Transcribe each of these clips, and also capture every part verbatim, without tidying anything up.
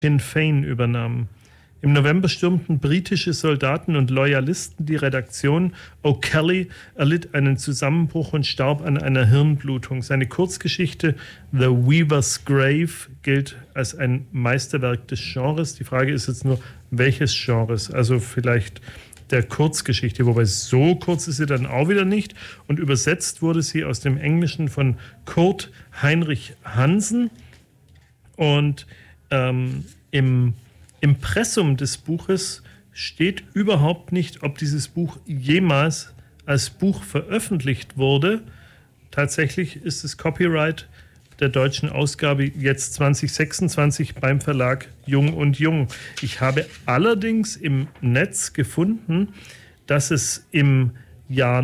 Sinn Fein übernahm. Im November stürmten britische Soldaten und Loyalisten die Redaktion. O'Kelly erlitt einen Zusammenbruch und starb an einer Hirnblutung. Seine Kurzgeschichte The Weaver's Grave gilt als ein Meisterwerk des Genres. Die Frage ist jetzt nur, welches Genres? Also vielleicht der Kurzgeschichte, wobei so kurz ist sie dann auch wieder nicht. Und übersetzt wurde sie aus dem Englischen von Kurt Heinrich Hansen. Und ähm, im Impressum des Buches steht überhaupt nicht, ob dieses Buch jemals als Buch veröffentlicht wurde. Tatsächlich ist das Copyright der deutschen Ausgabe jetzt zwanzig sechsundzwanzig beim Verlag Jung und Jung. Ich habe allerdings im Netz gefunden, dass es im Jahr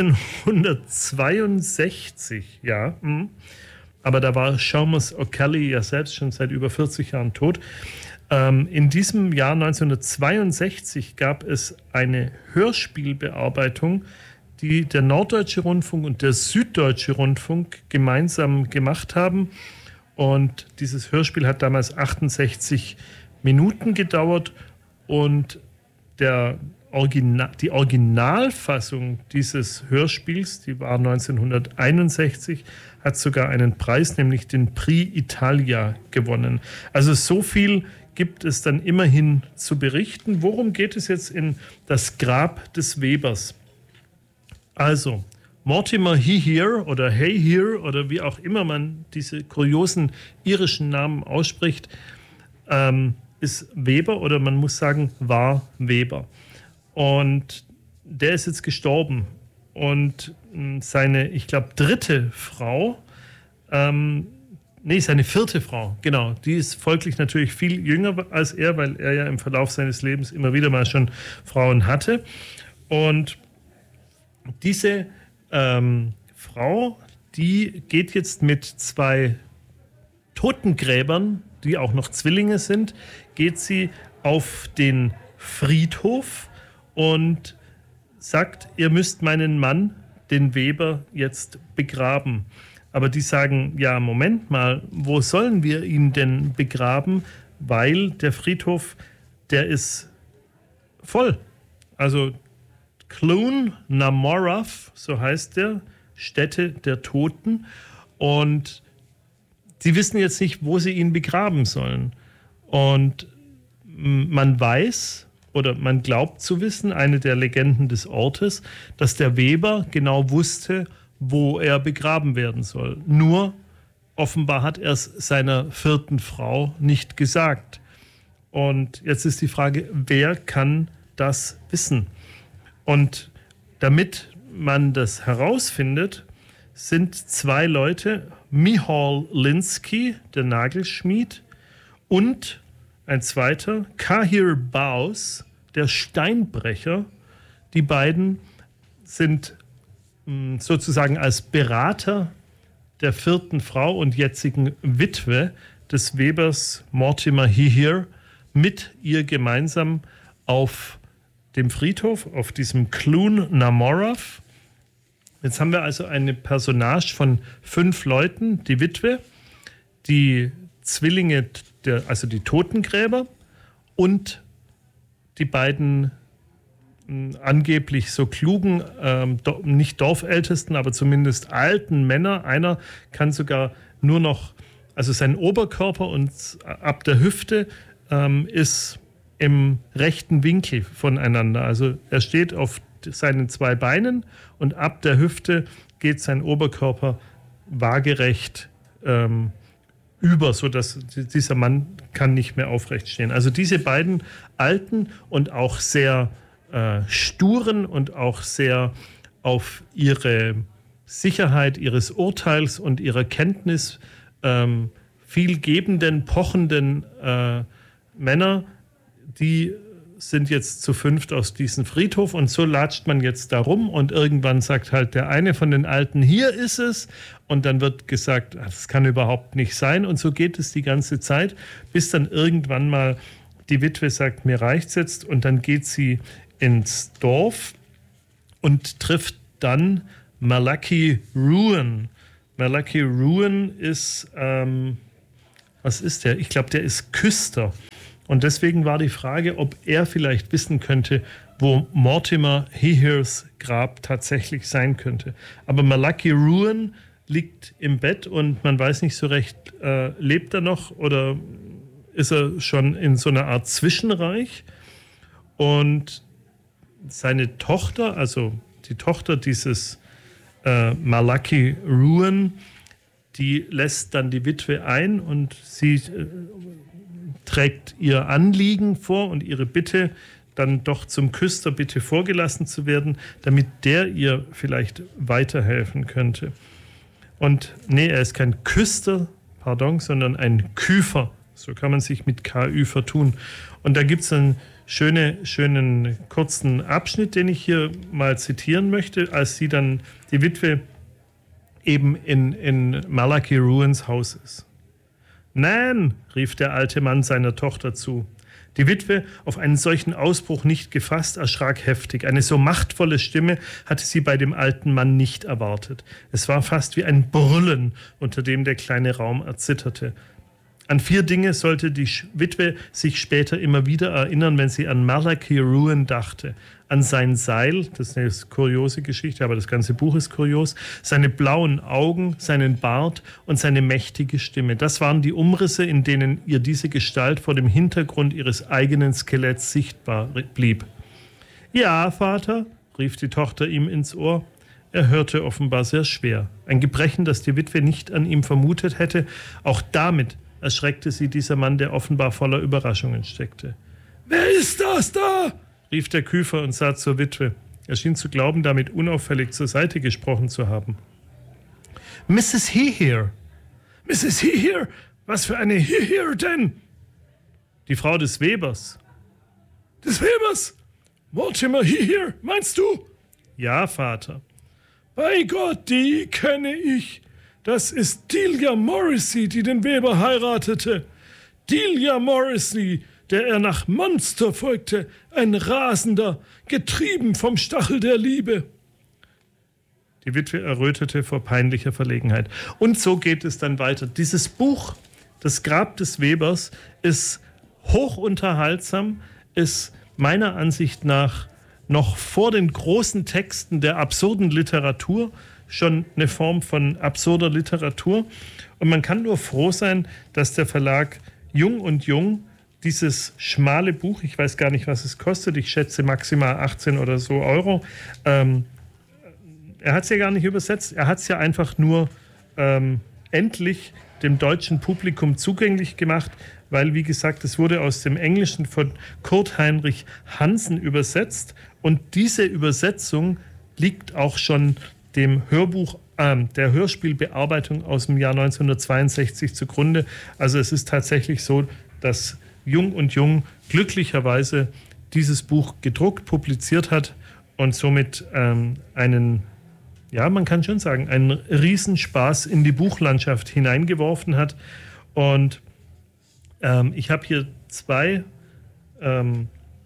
neunzehnhundertzweiundsechzig, ja, aber da war Seamus O'Kelly ja selbst schon seit über vierzig Jahren tot. Ähm, in diesem Jahr neunzehnhundertzweiundsechzig gab es eine Hörspielbearbeitung, die der Norddeutsche Rundfunk und der Süddeutsche Rundfunk gemeinsam gemacht haben. Und dieses Hörspiel hat damals achtundsechzig Minuten gedauert und der Original, die Originalfassung dieses Hörspiels, die war neunzehnhunderteinundsechzig, hat sogar einen Preis, nämlich den Prix Italia, gewonnen. Also so viel gibt es dann immerhin zu berichten. Worum geht es jetzt in Das Grab des Webers? Also, Mortimer Hehere oder Hehere oder wie auch immer man diese kuriosen irischen Namen ausspricht, ähm, ist Weber oder man muss sagen, war Weber. Und der ist jetzt gestorben. Und seine, ich glaube, dritte Frau, ähm, nee, seine vierte Frau, genau, die ist folglich natürlich viel jünger als er, weil er ja im Verlauf seines Lebens immer wieder mal schon Frauen hatte. Und diese ähm, Frau, die geht jetzt mit zwei Totengräbern, die auch noch Zwillinge sind, geht sie auf den Friedhof und sagt, ihr müsst meinen Mann, den Weber, jetzt begraben. Aber die sagen, ja, Moment mal, wo sollen wir ihn denn begraben? Weil der Friedhof, der ist voll. Also Clún na Mbuadh, so heißt der, Stätte der Toten. Und sie wissen jetzt nicht, wo sie ihn begraben sollen. Und man weiß oder man glaubt zu wissen, eine der Legenden des Ortes, dass der Weber genau wusste, wo er begraben werden soll. Nur offenbar hat er es seiner vierten Frau nicht gesagt. Und jetzt ist die Frage, wer kann das wissen? Und damit man das herausfindet, sind zwei Leute, Michal Linsky, der Nagelschmied, und ein zweiter, Kahir Baus, der Steinbrecher. Die beiden sind mh, sozusagen als Berater der vierten Frau und jetzigen Witwe des Webers Mortimer Hehere mit ihr gemeinsam auf dem Friedhof, auf diesem Clún na Mbuadh. Jetzt haben wir also eine Personage von fünf Leuten, die Witwe, die Zwillinge, der, also die Totengräber und die beiden mh, angeblich so klugen, ähm, do, nicht Dorfältesten, aber zumindest alten Männer. Einer kann sogar nur noch, also sein Oberkörper und ab der Hüfte ähm, ist im rechten Winkel voneinander. Also er steht auf seinen zwei Beinen und ab der Hüfte geht sein Oberkörper waagerecht ähm, über, sodass dieser Mann kann nicht mehr aufrecht stehen. Also diese beiden alten und auch sehr äh, sturen und auch sehr auf ihre Sicherheit ihres Urteils und ihrer Kenntnis ähm, viel gebenden, pochenden äh, Männer, die sind jetzt zu fünft aus diesem Friedhof und so latscht man jetzt da rum und irgendwann sagt halt der eine von den Alten, hier ist es, und dann wird gesagt, das kann überhaupt nicht sein, und so geht es die ganze Zeit, bis dann irgendwann mal die Witwe sagt, mir reicht's jetzt, und dann geht sie ins Dorf und trifft dann Malachi Ruin. Malachi Ruin ist ähm, Was ist der? Ich glaube, der ist Küster. Und deswegen war die Frage, ob er vielleicht wissen könnte, wo Mortimer Heehers Grab tatsächlich sein könnte. Aber Malachi Ruin liegt im Bett und man weiß nicht so recht, äh, lebt er noch oder ist er schon in so einer Art Zwischenreich? Und seine Tochter, also die Tochter dieses äh, Malachi Ruin, die lässt dann die Witwe ein und sie äh, trägt ihr Anliegen vor und ihre Bitte, dann doch zum Küster bitte vorgelassen zu werden, damit der ihr vielleicht weiterhelfen könnte. Und nee, er ist kein Küster, pardon, sondern ein Küfer. So kann man sich mit K Ü vertun. Und da gibt es einen schöne, schönen kurzen Abschnitt, den ich hier mal zitieren möchte, als sie dann, die Witwe, eben in, in Malachi Ruins Haus ist. »Nein«, rief der alte Mann seiner Tochter zu. Die Witwe, auf einen solchen Ausbruch nicht gefasst, erschrak heftig. Eine so machtvolle Stimme hatte sie bei dem alten Mann nicht erwartet. Es war fast wie ein Brüllen, unter dem der kleine Raum erzitterte. An vier Dinge sollte die Witwe sich später immer wieder erinnern, wenn sie an Malachi Ruin dachte. An sein Seil, das ist eine kuriose Geschichte, aber das ganze Buch ist kurios, seine blauen Augen, seinen Bart und seine mächtige Stimme. Das waren die Umrisse, in denen ihr diese Gestalt vor dem Hintergrund ihres eigenen Skeletts sichtbar blieb. »Ja, Vater«, rief die Tochter ihm ins Ohr. Er hörte offenbar sehr schwer. Ein Gebrechen, das die Witwe nicht an ihm vermutet hätte. Auch damit erschreckte sie dieser Mann, der offenbar voller Überraschungen steckte. »Wer ist das da?« rief der Küfer und sah zur Witwe. Er schien zu glauben, damit unauffällig zur Seite gesprochen zu haben. »Misses Heeher!« »Misses Heeher? Was für eine Heeher denn?« »Die Frau des Webers.« »Des Webers? Mortimer Heeher, meinst du?« »Ja, Vater.« »Bei Gott, die kenne ich. Das ist Delia Morrissey, die den Weber heiratete. Delia Morrissey, der er nach Munster folgte, ein Rasender, getrieben vom Stachel der Liebe.« Die Witwe errötete vor peinlicher Verlegenheit. Und so geht es dann weiter. Dieses Buch, Das Grab des Webers, ist hochunterhaltsam, ist meiner Ansicht nach noch vor den großen Texten der absurden Literatur schon eine Form von absurder Literatur. Und man kann nur froh sein, dass der Verlag Jung und Jung dieses schmale Buch, ich weiß gar nicht, was es kostet, ich schätze maximal achtzehn oder so Euro, ähm, er hat es ja gar nicht übersetzt, er hat es ja einfach nur ähm, endlich dem deutschen Publikum zugänglich gemacht, weil, wie gesagt, es wurde aus dem Englischen von Kurt Heinrich Hansen übersetzt und diese Übersetzung liegt auch schon dem Hörbuch, äh, der Hörspielbearbeitung aus dem Jahr neunzehnhundertzweiundsechzig zugrunde. Also es ist tatsächlich so, dass Jung und Jung glücklicherweise dieses Buch gedruckt, publiziert hat und somit ähm, einen, ja, man kann schon sagen, einen Riesenspaß in die Buchlandschaft hineingeworfen hat. Und ähm, ich habe hier zwei ähm,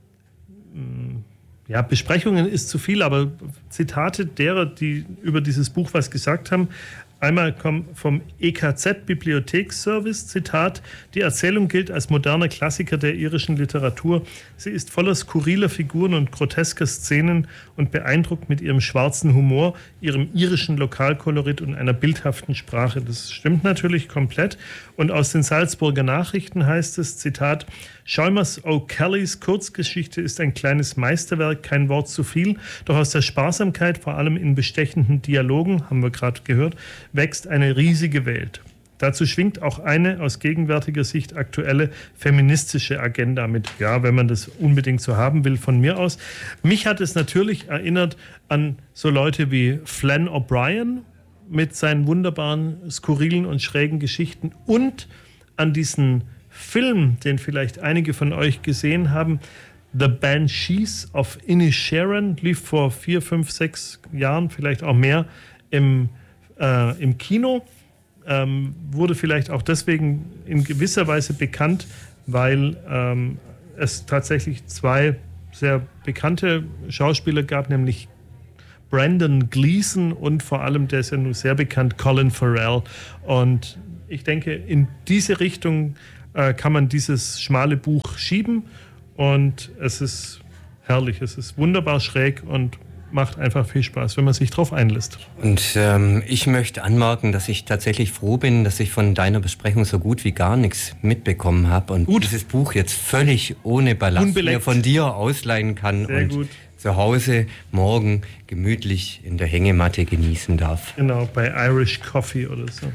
ja, Besprechungen ist zu viel, aber Zitate derer, die über dieses Buch was gesagt haben. Einmal kommt vom E K Z-Bibliotheksservice, Zitat, die Erzählung gilt als moderner Klassiker der irischen Literatur. Sie ist voller skurriler Figuren und grotesker Szenen und beeindruckt mit ihrem schwarzen Humor, ihrem irischen Lokalkolorit und einer bildhaften Sprache. Das stimmt natürlich komplett. Und aus den Salzburger Nachrichten heißt es, Zitat, Chalmers O'Kellys Kurzgeschichte ist ein kleines Meisterwerk, kein Wort zu viel, doch aus der Sparsamkeit, vor allem in bestechenden Dialogen, haben wir gerade gehört, wächst eine riesige Welt. Dazu schwingt auch eine aus gegenwärtiger Sicht aktuelle feministische Agenda mit. Ja, wenn man das unbedingt so haben will, von mir aus. Mich hat es natürlich erinnert an so Leute wie Flann O'Brien mit seinen wunderbaren, skurrilen und schrägen Geschichten und an diesen Film, den vielleicht einige von euch gesehen haben, The Banshees of Inisherin, lief vor vier, fünf, sechs Jahren, vielleicht auch mehr, im, äh, im Kino. Ähm, wurde vielleicht auch deswegen in gewisser Weise bekannt, weil ähm, es tatsächlich zwei sehr bekannte Schauspieler gab, nämlich Brendan Gleeson und vor allem, der ist ja nun sehr bekannt, Colin Farrell. Und ich denke, in diese Richtung äh, kann man dieses schmale Buch schieben und es ist herrlich, es ist wunderbar schräg und macht einfach viel Spaß, wenn man sich drauf einlässt. Und ähm, ich möchte anmerken, dass ich tatsächlich froh bin, dass ich von deiner Besprechung so gut wie gar nichts mitbekommen habe und gut. dieses Buch jetzt völlig ohne Ballast mir von dir ausleihen kann Sehr und gut. zu Hause morgen gemütlich in der Hängematte genießen darf. Genau, bei Irish Coffee oder so.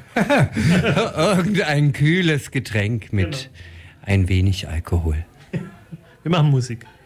Irgendein kühles Getränk mit genau. ein wenig Alkohol. Wir machen Musik.